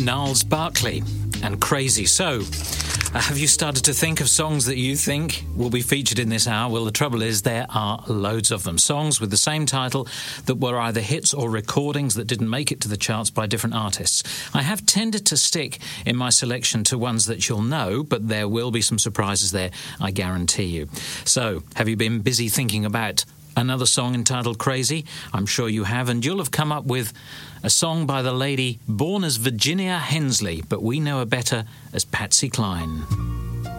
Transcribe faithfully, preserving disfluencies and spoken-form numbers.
Gnarls Barkley and Crazy. So, uh, have you started to think of songs that you think will be featured in this hour? Well, the trouble is there are loads of them. Songs with the same title that were either hits or recordings that didn't make it to the charts by different artists. I have tended to stick in my selection to ones that you'll know, but there will be some surprises there, I guarantee you. So, have you been busy thinking about another song entitled Crazy? I'm sure you have, and you'll have come up with a song by the lady born as Virginia Hensley, but we know her better as Patsy Cline.